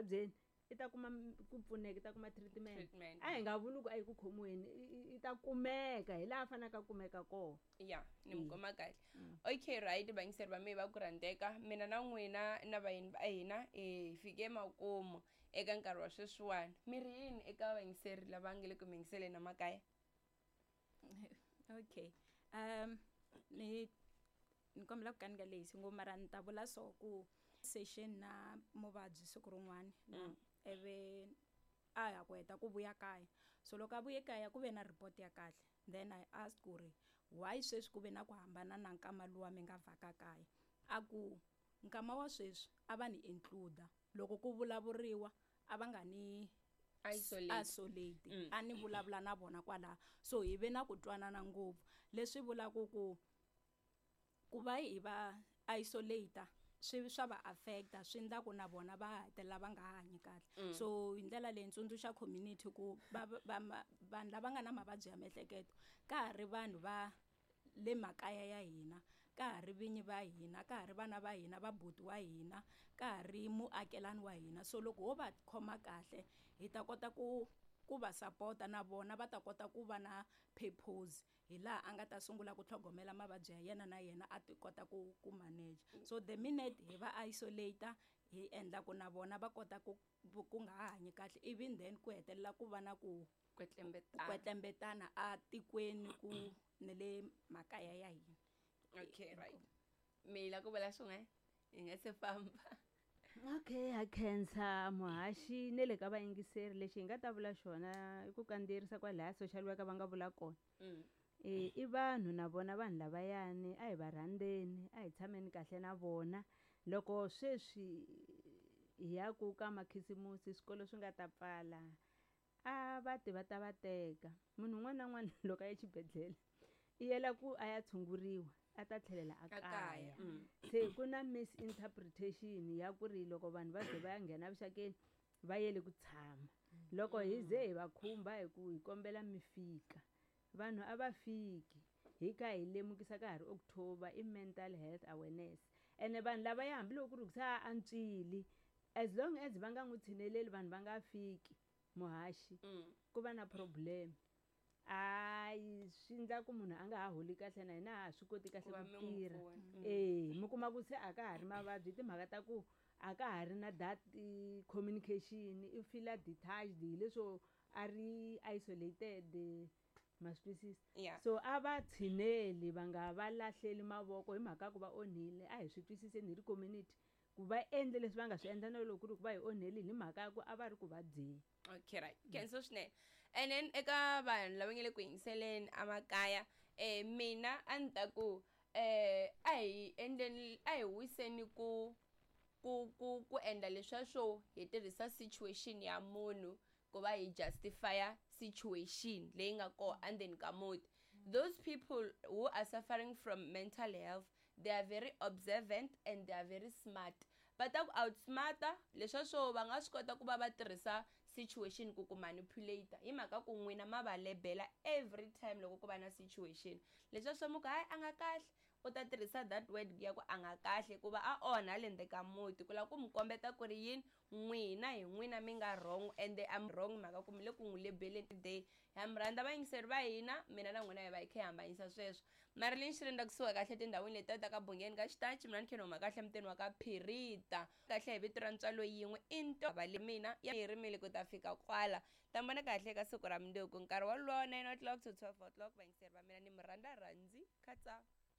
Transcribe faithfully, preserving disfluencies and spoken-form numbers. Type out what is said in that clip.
mababyeni i ta kuma ku pfuneka i ta kuma treatment a hi nga vuli ku a yi ku khomiweni i ta kumeka hi laha fanaka kumeka kona. Ya ni mi khoma kahle. Okay right vangiseri va me va ku rhandzeka mina na n'wina na vayeni va hina hi fike makumu eka nkarhi wa sweswiwani mi ri yini eka vangiseri lava nga le ku mi yingiseleni emakaya. Okay um ni ni kombela ku kanika lexi ngo mara ni ta vula so ku session na muvabyi siku rin'wana na ivi a ya ku heta ku vuya kaya so loko a vuye kaya ku ve na report ya kahle then I asked ku ri why sweswi ku ve na ku hambana na nkama luwa mi nga vhaka kaya a ku nkama wa sweswi a va ni include loko ku vulavuriwa a va nga ni isolate, isolate. Mm. A ni vulavula na vona kwala so hi ve na ku twanana ngopfu leswi vulaku ku ku va hi va isolate swi swa va affecta swi endla ku na vona va hetelela va nga hanyi kahle. Mm. So hi ndlela leyi tsundzuxa community ku vanhu lava nga na mavabyi ya miehleketo ka ha ri vanhu va le makaya ya hina ka ha ri vinyi va hina ka ha ri vana va hina va buti wa hina ka ha ri muakelani wa hina so loko ho va khoma kahle hi ta kota ku ku va sapota na vona va ta kota ku va na purpose hi laha a nga ta sungula ku tlhogomela mavabyi ya yena na yena a ti kota ku ku manage. So the minute hi va isolate hi endla ku na vona va kota ku ku nga hanyi kahle even then ku hetelela ku va na ku kwetlembetana a tikweni ku ne le makaya ya hina. Okay right mi la ku vula swin'we hi nga se famba. Okay ha khensa muhaxi ne le ka vayingiseri lexi hi nga ta vula xona i ku kandziyerisa kwalaya social worker va nga vula kona. Eh i vanhu na vona vanhu lavayani a hi va rhandzeni a hi tshameni kahle na vona loko sweswi hi ya ku ka makhisimusi swikolo swi nga ta pfala a va ti va ta va teka munhu un'wana na un'wana loko a ya exibedhlele i yela ku a ya tshunguriwa a ta tlhelela a kaya. Se ku na misinterpretation ya ku ri loko vanhu va ze va ya nghena vuxakeni va yele ku tshama loko hi ze hi va khumba hi ku hi kombela mi fika vanhu a va fiki hi ka hi lemukisa ka ha ri October i mental health awareness ene vanhu lava ya hambi loko ku ri ku se a antswile as long as va nga n'wi tshineleli vanhu va nga fiki muhaxi ku va na problem. Ai swi endla ku munhu a nga ha holi kahle na hina ha swi koti kahle ku tirha eh mi kuma ku se a ka ha ri mavabyi timhaka ta ku a ka ha ri na that communication i feel detached hi leswo a ri isolated ma swi twisisa. So a va tshineli va nga va lahleli mavoko hi mhaka ku va onhile a hi swi twisiseni hi ri community ku va endle leswi va nga swi endla na loko ku ri ku va hi onheli hi mhaka ku a va ri ku vabyeni. Okay right khensa swinene and then eka vanhu lava nga le ku yingiseleni emakaya eh mina a ni ta ku eh a hi endleni a hi wiseni ku ku ku ku endla leswa swo hi tirhisa situation ya munhu ku va hi justify situation leyi nga kona endzeni ka muti. Those people who are suffering from mental health they are very observant and they are very smart va ta ku outsmarta leswa swo va nga swi kota ku va va tirhisa situation ku ku manipulate hi mhaka ku n'wina ma va lebela every time loko ku va na situation leswa swo muku hayi a nga kahle u ta tirhisa that word ya ku a nga kahle ku va a onha le ndzeni ka muti ku la ku mi kombeta ku ri yini n'wina hi n'wina mi nga wrong and I'm wrong mhaka ku mi le ku n'wi lebeleni today ha mi rhandza vayingiseri va hina mina na n'wina hi va hi kha hi hambanyisa sweswo mari leyi xi rinda kusuka kahle tindhawini leti ta ka bungeni ka xitachi mina ni khe ni huma kahle mutini wa ka Phirita kahle hi vito ra ntswalo yin'we i nto va le mina ya hi rimile ku ta fika kwala ta mbona kahle ka siku ra mundzuku nkarhi wolowo nine o'clock to twelve o'clock vayingiseri va mina ni mi rhandza rhandzi khatsa.